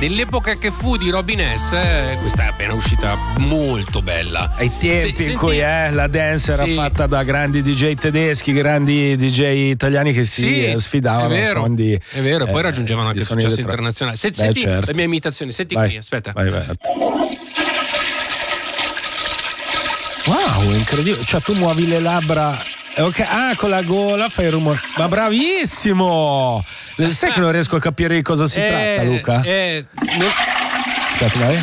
dell'epoca che fu di Robin S, questa è appena uscita, molto bella. Ai tempi in cui la dance era fatta da grandi DJ tedeschi, grandi DJ italiani che si sfidavano. È vero, poi raggiungevano anche il successo internazionale. Senti certo. La mia imitazione, senti qui, aspetta. Vai. Wow, incredibile, cioè tu muovi le labbra. Ok, con la gola fai il rumore. Ma bravissimo! Sai che non riesco a capire di cosa si tratta, Luca? Aspetta, vai.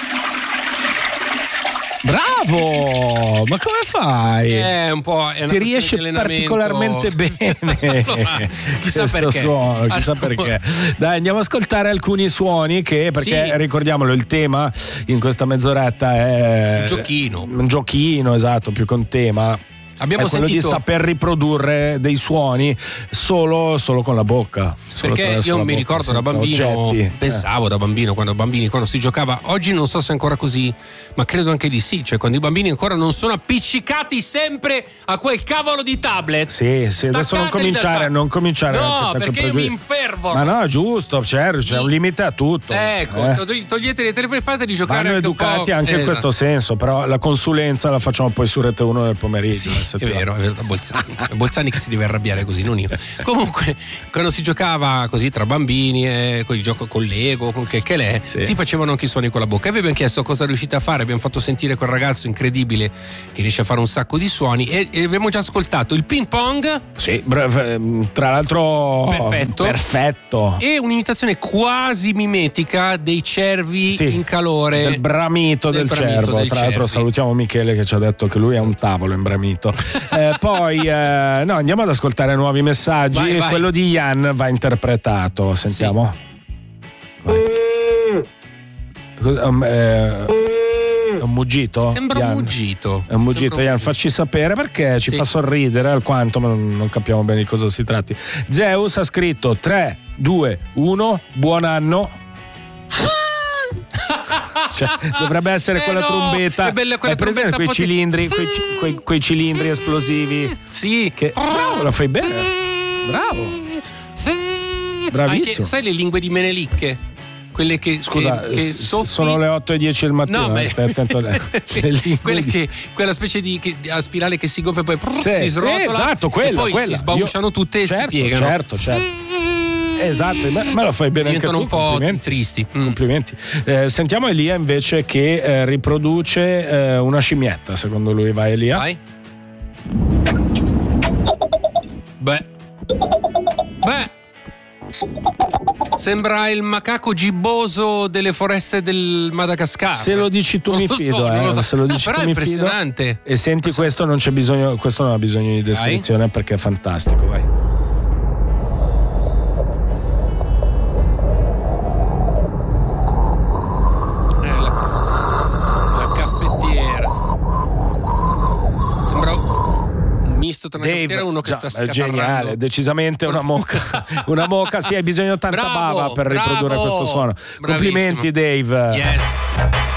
Bravo! Ma come fai? Un po'. Ti riesce particolarmente bene. Chissà perché. Chissà perché. Dai, andiamo ad ascoltare alcuni suoni perché ricordiamolo, il tema in questa mezz'oretta è un giochino, esatto, più che un tema. Abbiamo quello sentito di saper riprodurre dei suoni solo con la bocca. Perché io mi ricordo da bambino, pensavo da bambino, quando si giocava, oggi non so se è ancora così, ma credo anche di sì, cioè quando i bambini ancora non sono appiccicati sempre a quel cavolo di tablet. Sì, adesso non cominciare. No, perché io mi infervono. Ma no, giusto, certo, c'è un limite a tutto. Togliete le telefoni, fate di giocare. Vanno educati anche in questo senso, però la consulenza la facciamo poi su Rete 1 del pomeriggio. Sì. È vero, da Bolzani. È Bolzani che si deve arrabbiare così, non io. Comunque, quando si giocava così tra bambini, con il gioco con Lego, con che l'è, si facevano anche i suoni con la bocca. E vi abbiamo chiesto cosa riuscite a fare. Abbiamo fatto sentire quel ragazzo incredibile che riesce a fare un sacco di suoni. E abbiamo già ascoltato il ping pong. Sì, tra l'altro perfetto. E un'imitazione quasi mimetica dei cervi in calore. Del bramito del cervo. Tra l'altro salutiamo Michele che ci ha detto che lui ha un tavolo in bramito. Poi andiamo ad ascoltare nuovi messaggi. Vai. Quello di Ian va interpretato. Sentiamo. È un muggito? Sembra Ian. un muggito. È un muggito, Ian, facci sapere perché ci fa sorridere alquanto, ma non capiamo bene di cosa si tratti. Zeus ha scritto 3, 2, 1, buon anno. Cioè, dovrebbe essere quella trombetta. È bella quella trombetta, quei cilindri, quei cilindri esplosivi. Sì. Bravo, lo fai bene. Bravo. Bravissimo. Anche, sai le lingue di Menelicche? Quelle che sono le 8:10 del mattino. No, stai attento quella specie di a spirale che si gonfia e poi si srotola. Esatto, quella. Si sbausciano tutte e si piegano. Certo. Esatto, me lo fai bene anche tu. Diventano un po' tristi. Complimenti. Sentiamo Elia invece che riproduce una scimmietta. Secondo lui, vai Elia. Vai. Beh. Sembra il macaco gibboso delle foreste del Madagascar. Se lo dici tu mi fido, se lo dici però tu è mi impressionante. Fido. E senti, questo non c'è bisogno, questo non ha bisogno di descrizione perché è fantastico, vai. Misto tra una caffettiera e uno che sta scatarrando. Geniale, decisamente una moca. Sì, hai bisogno di tanta bava per riprodurre questo suono. Bravissimo. Complimenti Dave. Yes.